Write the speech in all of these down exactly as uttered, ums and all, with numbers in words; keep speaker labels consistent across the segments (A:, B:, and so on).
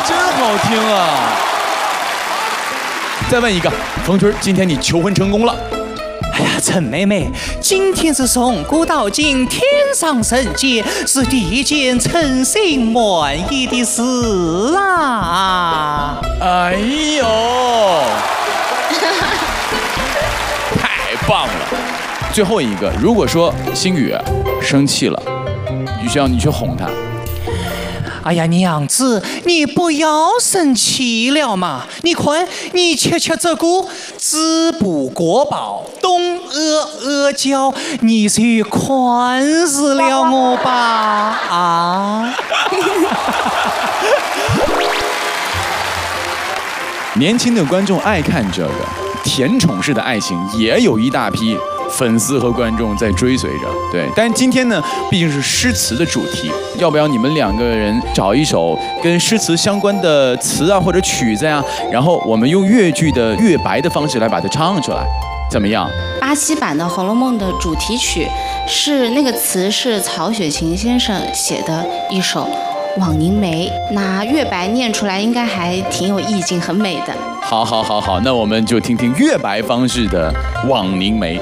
A: 真好听啊！再问一个，冯春，今天你求婚成功了。
B: 哎呀，陈妹妹，今天是从古到今天上人间，是第一件称心满意的事啊！
A: 哎呦，太棒了！最后一个，如果说星宇生气了，就需要你去哄他。
B: 哎呀，娘子，你不要生气了嘛！你看，你吃吃这个滋补国宝东阿阿胶，你就宽恕了我吧！啊！
A: 年轻的观众爱看这个甜宠式的爱情，也有一大批粉丝和观众在追随着。对，但是今天呢，毕竟是诗词的主题，要不要你们两个人找一首跟诗词相关的词啊或者曲子呀、啊，然后我们用越剧的越白的方式来把它唱出来，怎么样？
C: 巴西版的《红楼梦》的主题曲是那个词是曹雪芹先生写的一首《枉凝眉》，那越白念出来应该还挺有意境，很美的。
A: 好，好，好，好，那我们就听听越白方式的《枉凝眉》。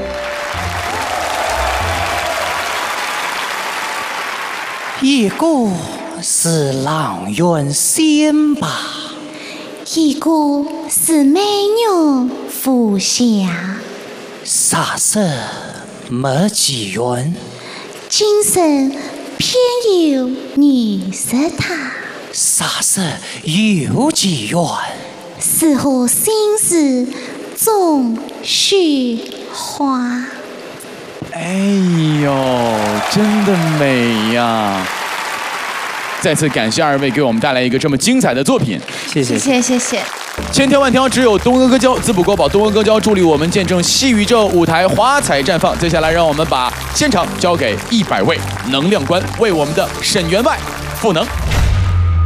B: 一个是阆苑仙吧，
C: 一个是美女福霞，
B: 啥事没几缘，
C: 今生偏有你是他，
B: 啥事有几缘，
C: 似乎心事总虚华。
A: 哎呦，真的美呀！再次感谢二位给我们带来一个这么精彩的作品，
B: 谢谢，
C: 谢谢，谢谢。
A: 千挑万挑，只有东阿阿胶滋补国宝东阿阿胶助力我们见证戏宇宙舞台华彩绽放。接下来，让我们把现场交给一百位能量官，为我们的沈员外赋能。